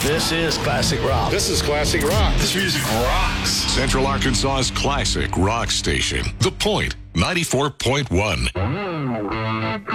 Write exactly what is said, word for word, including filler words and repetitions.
This is classic rock. This is classic rock. This music rocks. Central Arkansas's classic rock station. The Point, ninety-four point one.